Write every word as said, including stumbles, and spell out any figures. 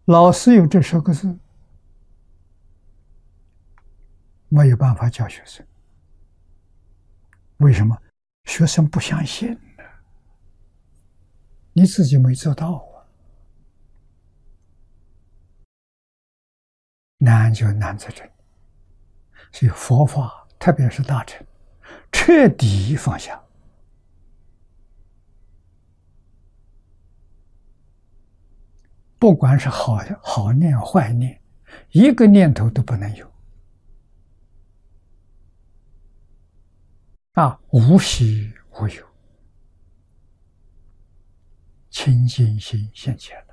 老师有这十个字，没有办法教学生。为什么？学生不相信呢？你自己没做到啊。难就难在这里。所以佛法，特别是大乘，彻底放下。不管是好好念坏念，一个念头都不能有。啊，无喜无忧，清净心现前。